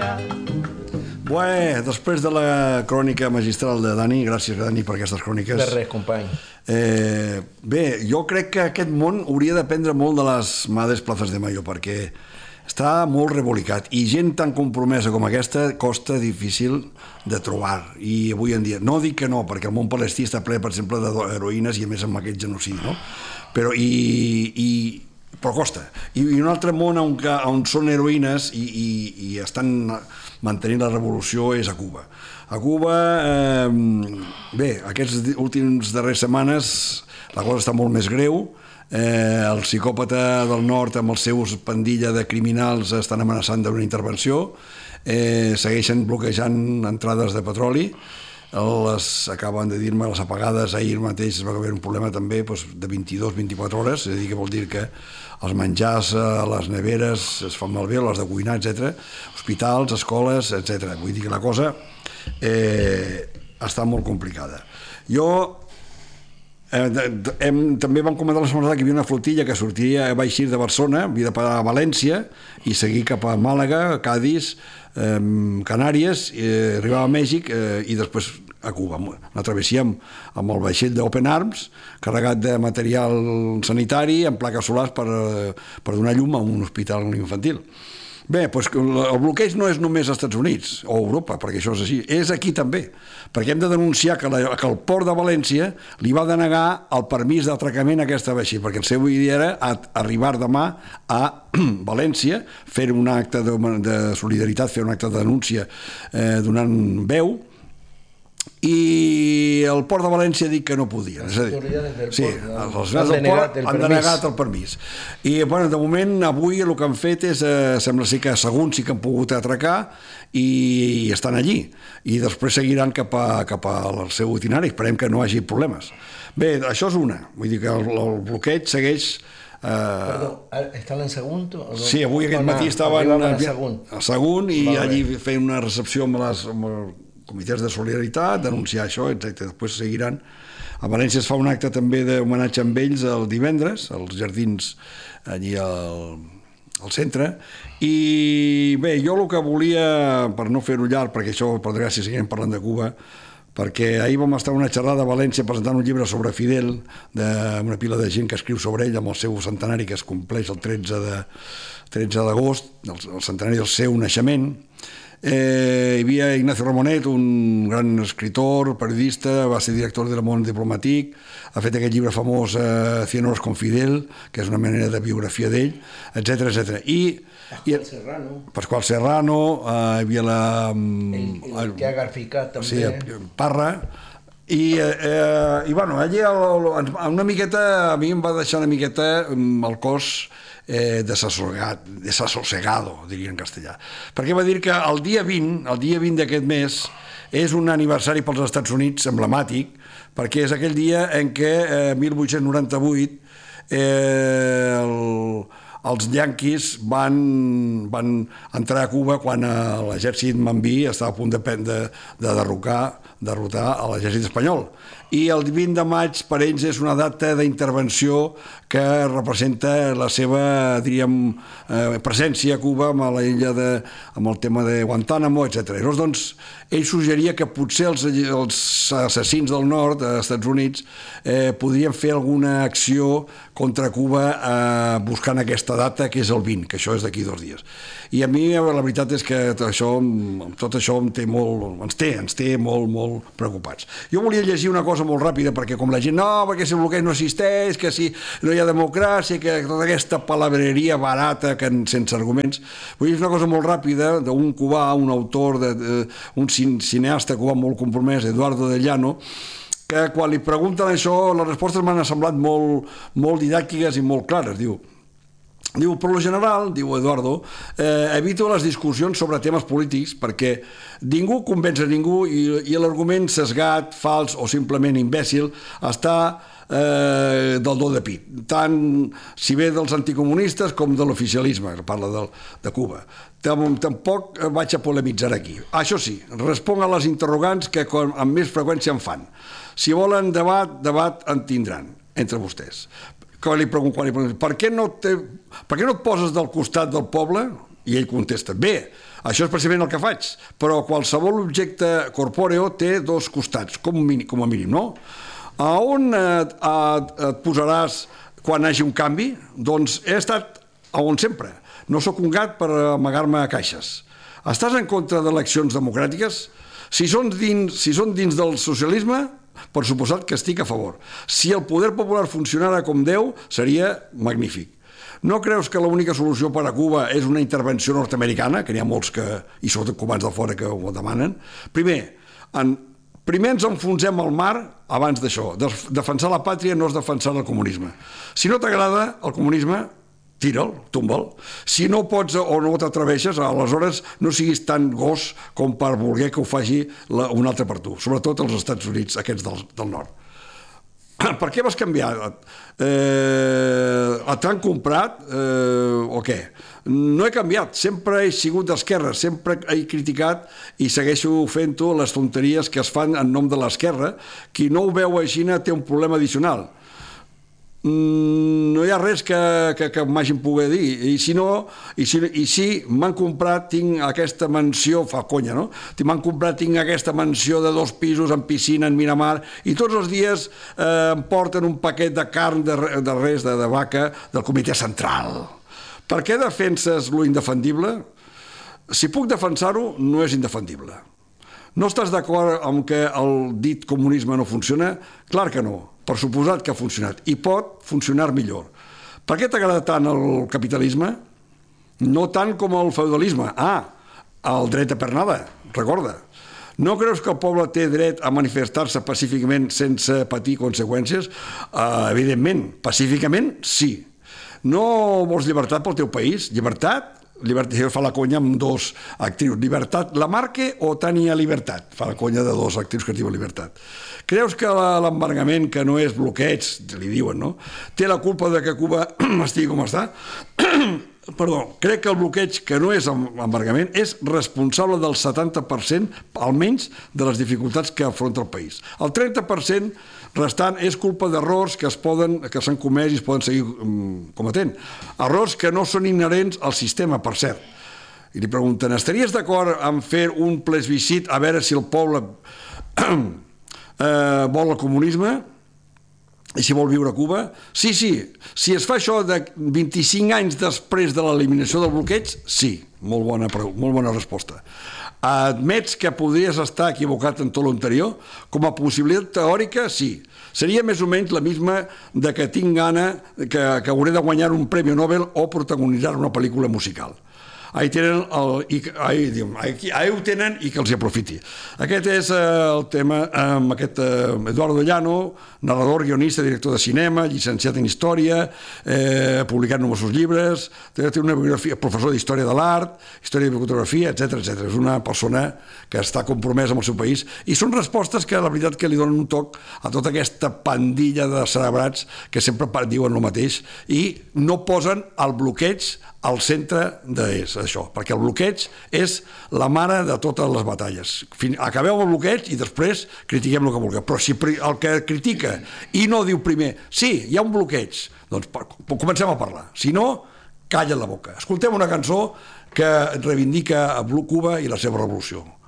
Bé, després de la crònica magistral de Dani, gràcies Dani per aquestes cròniques. De res, company. Bé, jo crec que aquest món hauria d'aprendre molt de les Madres Plazas de Mayo, perquè està molt rebolicat i gent tan compromesa com aquesta costa difícil de trobar. I avui en dia, no dic que no, perquè el món palestí està ple, per exemple, d'heroïnes i a més amb aquest genocidi, no? Però costa. I un altre món on són heroïnes i estan mantenint la revolució és a Cuba. A Cuba, bé, aquests últims darreres setmanes la cosa està molt més greu. El psicòpata del nord amb els seus pandilla de criminals estan amenaçant d'una intervenció, segueixen bloquejant entrades de petroli. Acaben de dir-me les apagades, ahir mateix va haver un problema també de 22-24 hores, és a dir, que vol dir que els menjars a les neveres es fan malbé, les de cuinar, etc. Hospitals, escoles, etc. Vull dir que la cosa està molt complicada. També vam comentar la setmana passada que hi havia una flotilla que va eixir de Barcelona, havia de parar a València i seguir cap a Màlaga, Cádiz, Canàries, arribava a Mèxic i després a Cuba. La travessíem amb el vaixell d'Open Arms, carregat de material sanitari amb plaques solars per donar llum a un hospital infantil. Bé, doncs el bloqueig no és només als Estats Units o a Europa, perquè això és així, és aquí també, perquè hem de denunciar que el port de València li va denegar el permís d'atracament a aquesta vaixell, perquè el seu idea era arribar demà a València, fer un acte de solidaritat, fer un acte de denúncia donant veu, i el Port de València ha dit que no podien. Les autoridades del port han denegat el permís. I de moment avui el que han fet és, sembla ser que Sagunt sí que han pogut atracar i estan allí, i després seguiran cap al seu itinerari. Esperem que no hi hagi problemes. Bé, això és una, vull dir que el bloqueig segueix. Perdó, ¿están en Sagunt? Sí, avui aquest matí estaven a Sagunt i allí feien una recepció amb els comitès de solidaritat, denunciar això, etc. Després seguiran. A València es fa un acte també d'homenatge amb ells el divendres, als jardins allí al centre. I bé, jo el que volia, per no fer-ho llarg, perquè això per gràcia seguirem parlant de Cuba, perquè ahir vam estar una xerrada a València presentant un llibre sobre Fidel, d'una pila de gent que escriu sobre ell, amb el seu centenari que es compleix el 13 d'agost, el centenari del seu naixement. Hi havia Ignacio Ramonet, un gran escritor, periodista, va ser director del Món Diplomàtic, ha fet aquest llibre famós 100 horas con Fidel, que és una manera de biografia d'ell, etc. I Pasqual Serrano, hi havia el que ha garficat també. Sí, Parra. I allí una miqueta, a mi em va deixar una miqueta el cos desassosegado, diria en castellà, perquè va dir que el dia 20 d'aquest mes és un aniversari pels Estats Units emblemàtic, perquè és aquell dia en què 1898 els yanquis van entrar a Cuba quan l'exèrcit mambí estava a punt de derrotar a l'exèrcit espanyol. I el 20 de maig per ells és una data d'intervenció que representa la seva, diríem, presència a Cuba amb el tema de Guantánamo, etc. Llavors, doncs, ell suggeria que potser els assassins del nord, dels Estats Units, podrien fer alguna acció contra Cuba buscant aquesta data, que és el 20, que això és d'aquí 2 dies. I a mi la veritat és que tot això ens té molt preocupats. Jo volia llegir una cosa molt ràpida, perquè com la gent, perquè si el bloqueig no existeix, que si no hi ha democràcia, que tota aquesta palabreria barata sense arguments. Vull dir, és una cosa molt ràpida d'un cubà, un autor, un cineasta cubà molt compromès, Eduardo de Llano, que quan li pregunten això, les respostes m'han semblat molt didàctiques i molt clares. Diu, per lo general, diu Eduardo, evito les discussions sobre temes polítics perquè ningú convenç a ningú i l'argument sesgat, fals o simplement imbècil està del do de pit, tant si ve dels anticomunistes com de l'oficialisme, que parla de Cuba. Tampoc vaig a polemitzar aquí. Això sí, responc a les interrogants que amb més freqüència em fan. Si volen debat en tindran entre vostès. Quan li pregunto, per què no et poses del costat del poble? I ell contesta, bé, Això és precisament el que faig, però qualsevol objecte corpòreo té dos costats, com a mínim, no? A on et posaràs quan hi hagi un canvi? Doncs he estat a on sempre. No sóc un gat per amagar-me a caixes. Estàs en contra d'eleccions democràtiques? Si són dins del socialisme, per suposat que estic a favor. Si el poder popular funcionara com Déu, seria magnífic. No creus que l'única solució per a Cuba és una intervenció nord-americana, que n'hi ha molts que, i sobretot cubans de fora, que ho demanen? Primer ens enfonsem al mar abans d'això. Defensar la pàtria no és defensar el comunisme. Si no t'agrada el comunisme, tira'l, tomba'l. Si no pots o no t'atreveixes, aleshores no siguis tan gos com per voler que ho faci un altre per tu, sobretot els Estats Units, aquests del nord. Per què vas canviar? T'han comprat o què? No he canviat, sempre he sigut d'esquerra, sempre he criticat i segueixo fent-ho les tonteries que es fan en nom de l'esquerra. Qui no ho veu així té un problema addicional. No hi ha res que m'hagin pogut dir, i si m'han comprat, tinc aquesta mansió, fa conya, no? M'han comprat, tinc aquesta mansió de 2 pisos amb piscina en Miramar, i tots els dies em porten un paquet de carn de res, de vaca, del comitè central. Per què defenses lo indefendible? Si puc defensar-ho, no és indefendible. No estàs d'acord amb que el dit comunisme no funciona? Clar que no. Per suposat que ha funcionat, i pot funcionar millor. Per què t'agrada tant el capitalisme? No tant com el feudalisme. El dret a pernada, recorda. No creus que el poble té dret a manifestar-se pacíficament sense patir conseqüències? Evidentment, pacíficament, sí. No vols llibertat pel teu país? Llibertat? Fa la conya amb 2 actrius, Libertat Lamarque o Tania Libertat, fa la conya de 2 actrius que es diuen Libertat. Creus que l'embargament, que no és bloqueig, li diuen, no?, té la culpa de que Cuba estigui com està? Perdó, crec que el bloqueig, que no és embargament, és responsable del 70%, almenys, de les dificultats que afronta el país. El 30% restant és culpa d'errors que s'han comès i es poden seguir cometent. Errors que no són inherents al sistema, per cert. I li pregunten, estaries d'acord en fer un plebiscit a veure si el poble vol el comunisme i si vol viure a Cuba? Sí. Si es fa això de 25 anys després de l'eliminació del bloqueig, sí. Molt bona resposta. Admets que podries estar equivocat en tot l'anterior? Com a possibilitat teòrica, sí. Seria més o menys la misma de que tinc gana que hauré de guanyar un premi Nobel o protagonitzar una pel·lícula musical. Ahí ho tenen i que els hi aprofiti. Aquest és el tema amb aquest Eduardo Llano, narrador, guionista, director de cinema, llicenciat en Història, publicat nombrosos llibres, té una biografia, professor d'Història de l'Art, Història de Fotografia, etc. És una persona que està compromesa amb el seu país i són respostes que la veritat que li donen un toc a tota aquesta pandilla de cerebrats que sempre diuen el mateix i no posen el bloqueig al centre d'això, perquè el bloqueig és la mare de totes les batalles. Acabeu amb el bloqueig i després critiquem el que vulgueu, però si el que critica i no diu primer, sí, hi ha un bloqueig, doncs comencem a parlar, si no, calla la boca. Escoltem una cançó que reivindica a Cuba i la seva revolució.